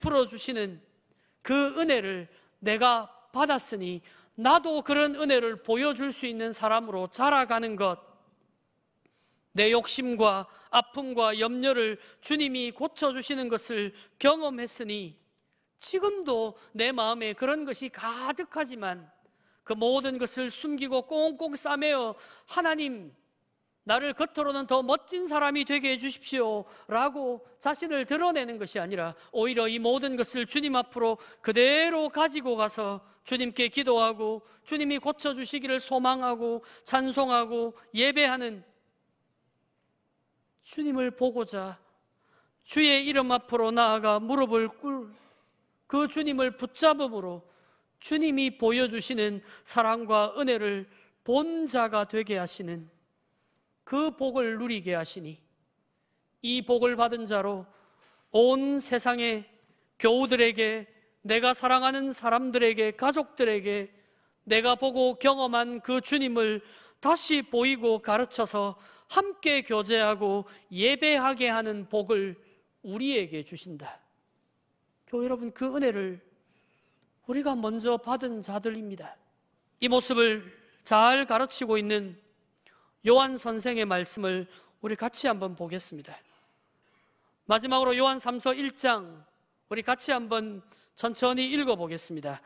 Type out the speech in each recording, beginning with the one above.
풀어주시는 그 은혜를 내가 받았으니 나도 그런 은혜를 보여줄 수 있는 사람으로 자라가는 것, 내 욕심과 아픔과 염려를 주님이 고쳐주시는 것을 경험했으니 지금도 내 마음에 그런 것이 가득하지만 그 모든 것을 숨기고 꽁꽁 싸매어 하나님, 나를 겉으로는 더 멋진 사람이 되게 해주십시오 라고 자신을 드러내는 것이 아니라 오히려 이 모든 것을 주님 앞으로 그대로 가지고 가서 주님께 기도하고 주님이 고쳐주시기를 소망하고 찬송하고 예배하는, 주님을 보고자 주의 이름 앞으로 나아가 무릎을 꿇 그 주님을 붙잡음으로 주님이 보여주시는 사랑과 은혜를 본 자가 되게 하시는 그 복을 누리게 하시니, 이 복을 받은 자로 온 세상의 교우들에게, 내가 사랑하는 사람들에게, 가족들에게 내가 보고 경험한 그 주님을 다시 보이고 가르쳐서 함께 교제하고 예배하게 하는 복을 우리에게 주신다. 교회 여러분, 그 은혜를 우리가 먼저 받은 자들입니다. 이 모습을 잘 가르치고 있는 요한 선생의 말씀을 우리 같이 한번 보겠습니다. 마지막으로 요한 3서 1장 우리 같이 한번 천천히 읽어보겠습니다.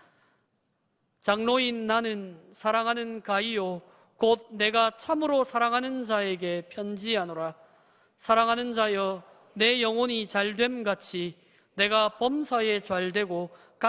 장로인 나는 사랑하는 가이요 곧 내가 참으로 사랑하는 자에게 편지하노라. 사랑하는 자여, 내 영혼이 잘됨 같이 내가 범사에 잘되고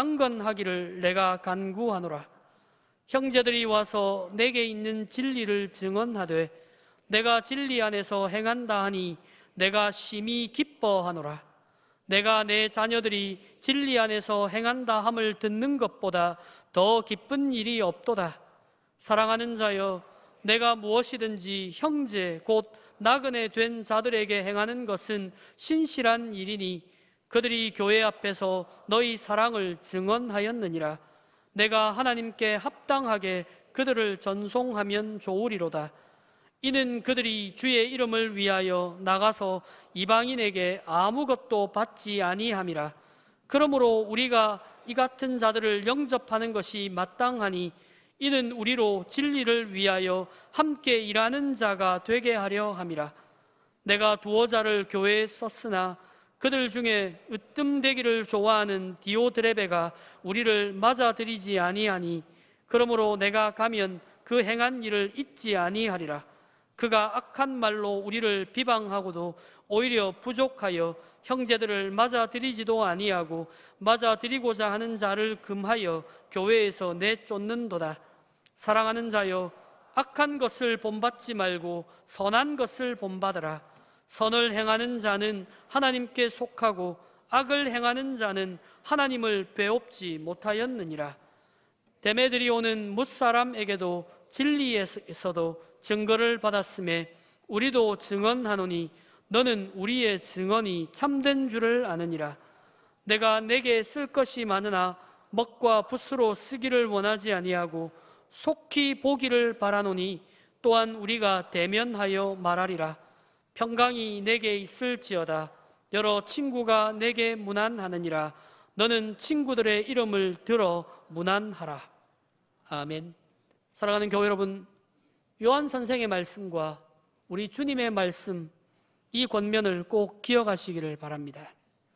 강건하기를 내가 간구하노라. 형제들이 와서 내게 있는 진리를 증언하되 내가 진리 안에서 행한다 하니 내가 심히 기뻐하노라. 내가 내 자녀들이 진리 안에서 행한다 함을 듣는 것보다 더 기쁜 일이 없도다. 사랑하는 자여, 내가 무엇이든지 형제 곧 나그네 된 자들에게 행하는 것은 신실한 일이니 그들이 교회 앞에서 너희 사랑을 증언하였느니라. 내가 하나님께 합당하게 그들을 전송하면 좋으리로다. 이는 그들이 주의 이름을 위하여 나가서 이방인에게 아무것도 받지 아니함이라. 그러므로 우리가 이 같은 자들을 영접하는 것이 마땅하니 이는 우리로 진리를 위하여 함께 일하는 자가 되게 하려 함이라. 내가 두어 자를 교회에 썼으나 그들 중에 으뜸되기를 좋아하는 디오드레베가 우리를 맞아들이지 아니하니 그러므로 내가 가면 그 행한 일을 잊지 아니하리라. 그가 악한 말로 우리를 비방하고도 오히려 부족하여 형제들을 맞아들이지도 아니하고 맞아들이고자 하는 자를 금하여 교회에서 내쫓는도다. 사랑하는 자여, 악한 것을 본받지 말고 선한 것을 본받으라. 선을 행하는 자는 하나님께 속하고 악을 행하는 자는 하나님을 배웁지 못하였느니라. 데메드리오는 뭇사람에게도 진리에서도 증거를 받았음에 우리도 증언하노니 너는 우리의 증언이 참된 줄을 아느니라. 내가 내게 쓸 것이 많으나 먹과 붓으로 쓰기를 원하지 아니하고 속히 보기를 바라노니 또한 우리가 대면하여 말하리라. 평강이 내게 있을지어다. 여러 친구가 내게 문안하느니라. 너는 친구들의 이름을 들어 문안하라. 아멘. 사랑하는 교회 여러분, 요한 선생의 말씀과 우리 주님의 말씀, 이 권면을 꼭 기억하시기를 바랍니다.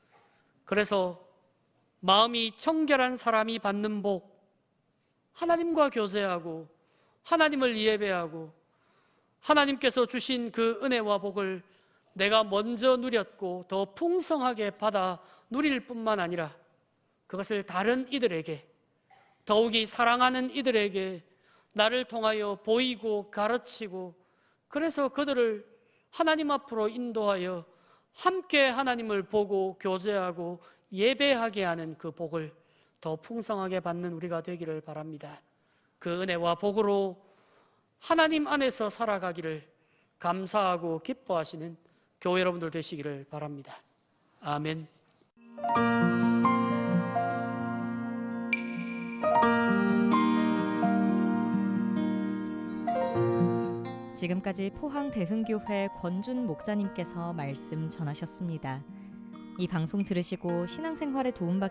그래서 마음이 청결한 사람이 받는 복, 하나님과 교제하고 하나님을 예배하고 하나님께서 주신 그 은혜와 복을 내가 먼저 누렸고 더 풍성하게 받아 누릴 뿐만 아니라 그것을 다른 이들에게, 더욱이 사랑하는 이들에게 나를 통하여 보이고 가르치고, 그래서 그들을 하나님 앞으로 인도하여 함께 하나님을 보고 교제하고 예배하게 하는 그 복을 더 풍성하게 받는 우리가 되기를 바랍니다. 그 은혜와 복으로 하나님 안에서 살아가기를 감사하고 기뻐하시는 교회 여러분들 되시기를 바랍니다. 아멘. 지금까지 포항 대흥교회 권준 목사님께서 말씀 전하셨습니다. 이 방송 들으시고 신앙생활에 도움받기